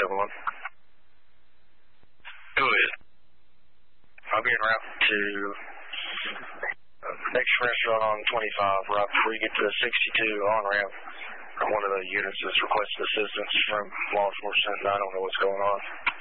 771. Go ahead. I'll be en route to next restaurant on 25, right before you get to the 62 on-ramp. One of the units has requested assistance from law enforcement, and I don't know what's going on.